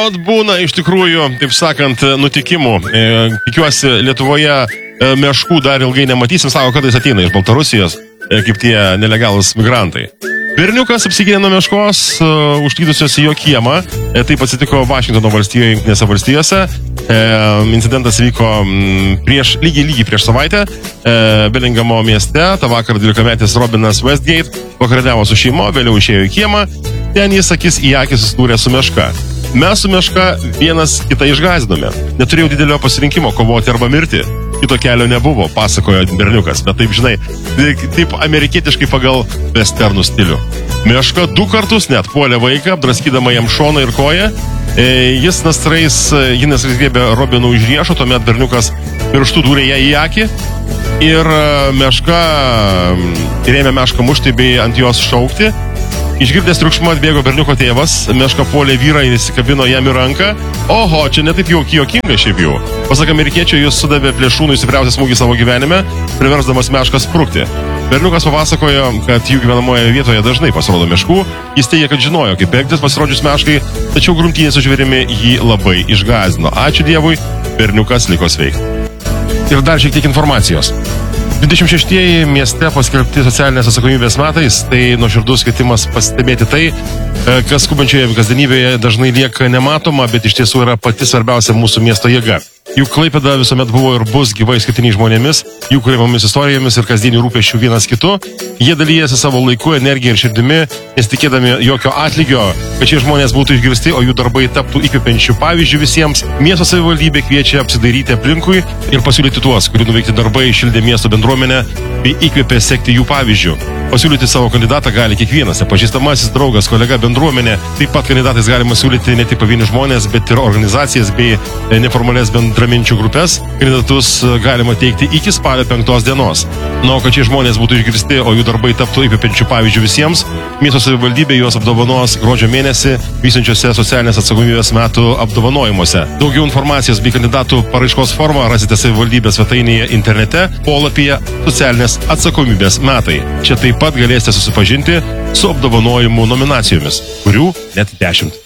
Vat būna iš tikrųjų, taip sakant, nutikimų. Tikiuosi, Lietuvoje meškų dar ilgai nematysim, sako, kad jis ateina iš Baltarusijos, kaip tie nelegalūs migrantai. Berniukas apsigynė nuo meškos, užklydusios į jo kiemą. Taip atsitiko Vašingtono valstijoje, Jungtinėse valstijose. Incidentas vyko lygiai prieš savaitę Belingamo mieste. Ta vakar 12-metis Robinas Westgate vakarieniavo su šeima, vėliau išėjo į kiemą. Ten jis akis į akį susidūrė su meška. Mes su meška vienas kitą išgąsdinome. Neturėjau didelio pasirinkimo kovoti arba mirti. Kito kelio nebuvo, pasakojo berniukas. Bet taip, žinai, taip amerikietiškai pagal westernų stilių. Meška 2 kartus net puolė vaiką, apdraskydama jam šoną ir koją. Jis nasrais griebė Robinų už riešo, tuomet berniukas pirštų dūrė ją į akį. Ir meška rėmė mešką mušti bei ant jos šaukti. Išgirdęs triukšmą atbėgo berniuko tėvas, meška puolė vyrą ir įsikabino jam į ranką. Oho, čia netaip juokinga šiaip jau. Pasak amerikiečio, jis sudavė plėšrūnui stipriausią smūgį savo gyvenime, priversdamas mešką sprukti. Berniukas papasakojo, kad jų gyvenamoje vietoje dažnai pasirodo meškų. Jis teigia, kad žinojo, kaip elgtis pasirodžius meškai, tačiau grumtynės su žvėrimi jį labai išgąsdino. Ačiū Dievui, berniukas liko sveikas. Ir dar šiek tiek informacijos. 26-ieji mieste paskelbti socialinės atsakomybės metais, tai nuoširdus kvietimas pastebėti tai, kas skubančioje kasdienybėje dažnai lieka nematoma, bet iš tiesų yra pati svarbiausia mūsų miesto jėga. Juk Klaipėda visuomet buvo ir bus gyvai išskirtiniais žmonėmis, jų kuriamomis istorijomis ir kasdienių rūpesčių vienas kitu. Jie dalyjasi savo laiku, energiją ir širdimi, nesitikėdami jokio atlygio, kad šie žmonės būtų išgirsti, o jų darbai taptų įkvepiančių pavyzdžių visiems. Miesto savivaldybė kviečia apsidairyti aplinkui ir pasiūlyti tuos, kurių nuveikti darbai šildė miesto bendruomenę bei įkvėpė sekti jų pavyzdžių. Pasiūlyti savo kandidatą gali kiekvienas, pažįstamasis draugas, kolega, bendruomenė. Taip pat kandidatais galima siūlyti ne tik pavienius žmonės, bet ir organizacijas bei neformalias bendraminčių grupės. Kandidatus galima teikti iki spalio 5 dienos. Na, o kad šie žmonės būtų išgirsti, o jų darbai taptų įkvepiančių pavyzdžių visiems, miesto savivaldybė juos apdovanos gruodžio mėnesį vyksiančiose socialinės atsakomybės metų apdovanojimuose. Daugiau informacijos bei kandidatų paraiškos formą rasite savivaldybės svetainėje internete polapyje socialinės atsakomybės metai. Čia taip pat galėsite susipažinti su apdovanojimų nominacijomis, kurių net 10.